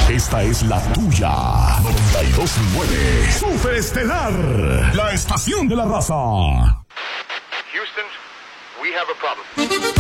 Esta es la tuya. 92.9 Superestelar, la estación de la raza. Houston, we have a problem.